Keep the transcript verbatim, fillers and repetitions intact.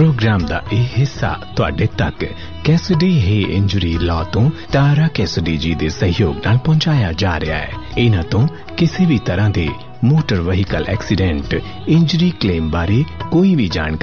Programme दा यह हिस्सा तुहाडे तक कैसिडी ही इंजरी लॉ तो तारा कैसिडी जी दे सहयोग नाल पहुंचाया जा रहा है। इन्हां तो किसी भी तरह दे motor vehicle accident injury claim बारे कोई भी जानकारी